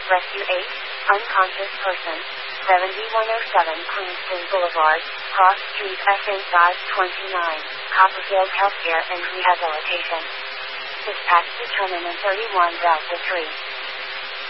Rescue 8, unconscious person, 7107 Queenston Boulevard, Cross Street, SA 529, Copperfield Healthcare and Rehabilitation. Dispatch determinant 31 Delta 3.